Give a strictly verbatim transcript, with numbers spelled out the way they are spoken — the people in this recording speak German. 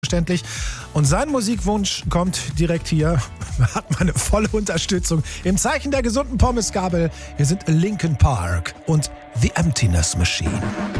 Verständlich. Und sein Musikwunsch kommt direkt hier, hat meine volle Unterstützung. Im Zeichen der gesunden Pommesgabel, hier sind Linkin Park und The Emptiness Machine.